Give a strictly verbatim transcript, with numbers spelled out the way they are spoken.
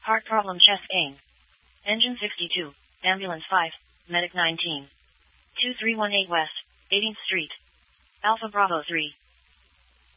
Heart problem chest pain. Engine sixty-two, ambulance five, medic nineteen. two three one eight West, eighteenth Street. Alpha Bravo three.